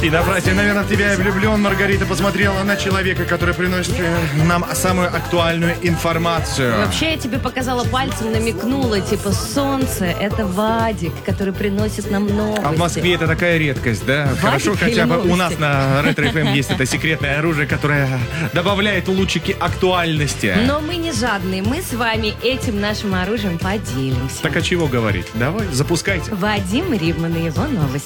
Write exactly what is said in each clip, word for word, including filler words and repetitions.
И да, братья, наверное, в тебя я влюблен. Маргарита посмотрела на человека, который приносит нам самую актуальную информацию. Вообще, я тебе показала пальцем, намекнула, типа, солнце, это Вадик, который приносит нам новости. А в Москве это такая редкость, да? Вадик Хорошо, хотя бы новости? у нас на Ретро эф эм есть это секретное оружие, которое добавляет лучики актуальности. Но мы не жадные, мы с вами этим нашим оружием поделимся. Так а чего говорить? Давай, запускайте. Вадим Ривман и его новости.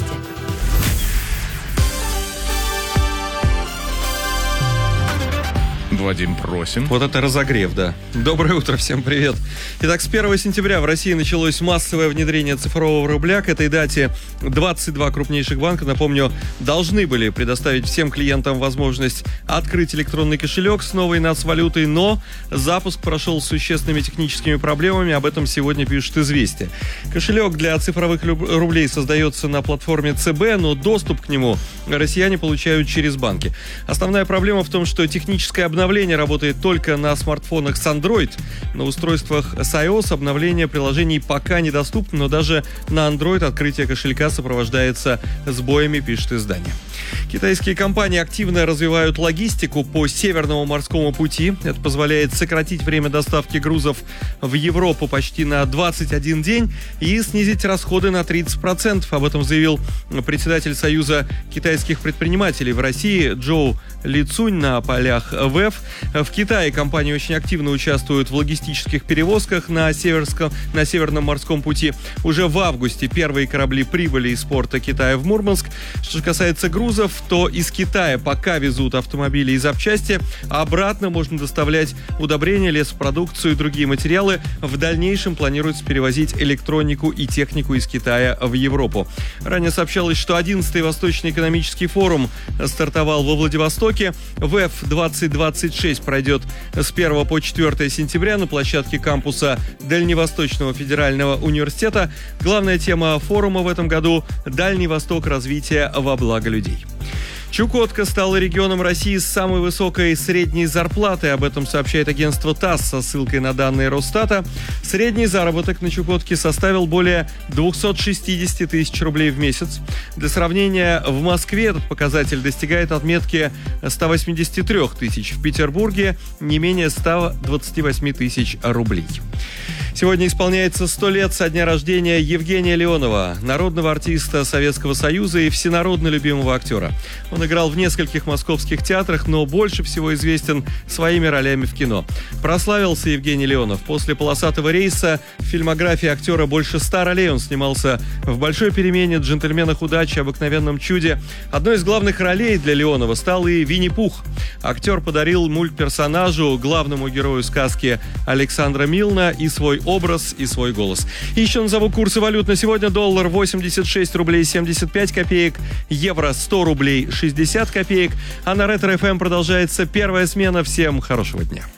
Вадим, просим. Вот это разогрев, да. Доброе утро, всем привет. Итак, с первого сентября в России началось массовое внедрение цифрового рубля. К этой дате двадцать два крупнейших банка, напомню, должны были предоставить всем клиентам возможность открыть электронный кошелек с новой нацвалютой, но запуск прошел с существенными техническими проблемами. Об этом сегодня пишет «Известия». Кошелек для цифровых рублей создается на платформе ЦБ, но доступ к нему россияне получают через банки. Основная проблема в том, что техническое обновление Обновление работает только на смартфонах с Android. На устройствах с iOS обновление приложений пока недоступно, но даже на Android открытие кошелька сопровождается сбоями, пишет издание. Китайские компании активно развивают логистику по Северному морскому пути. Это позволяет сократить время доставки грузов в Европу почти на двадцать один день и снизить расходы на тридцать процентов. Об этом заявил председатель Союза китайских предпринимателей в России Джоу Ли Цунь на полях ВЭФ. В Китае компании очень активно участвуют в логистических перевозках на, Северском, на Северном морском пути. Уже в августе первые корабли прибыли из порта Китая в Мурманск. Что же касается грузов, то из Китая пока везут автомобили и запчасти, а обратно можно доставлять удобрения, лесопродукцию и другие материалы. В дальнейшем планируется перевозить электронику и технику из Китая в Европу. Ранее сообщалось, что одиннадцатый Восточный экономический форум стартовал во Владивостоке. ВЭФ двадцать двадцать шесть пройдет с первого по четвёртое сентября на площадке кампуса Дальневосточного федерального университета. Главная тема форума в этом году – Дальний Восток, развитие во благо людей. Чукотка стала регионом России с самой высокой средней зарплатой. Об этом сообщает агентство ТАСС со ссылкой на данные Росстата. Средний заработок на Чукотке составил более двести шестьдесят тысяч рублей в месяц. Для сравнения, в Москве этот показатель достигает отметки сто восемьдесят три тысячи, в Петербурге не менее ста двадцати восьми тысяч рублей. Сегодня исполняется сто лет со дня рождения Евгения Леонова, народного артиста Советского Союза и всенародно любимого актера. Он играл в нескольких московских театрах, но больше всего известен своими ролями в кино. Прославился Евгений Леонов. После «Полосатого рейса» в фильмографии актера больше ста ролей. Он снимался в «Большой перемене», «Джентльменах удачи», «Обыкновенном чуде». Одной из главных ролей для Леонова стал и Винни-Пух. Актер подарил мультперсонажу, главному герою сказки Александра Милна, и свой образ, и свой голос. И еще назову курсы валют на сегодня. Доллар восемьдесят шесть рублей семьдесят пять копеек, евро сто рублей шестьдесят копеек. А на Ретро эф эм продолжается первая смена. Всем хорошего дня.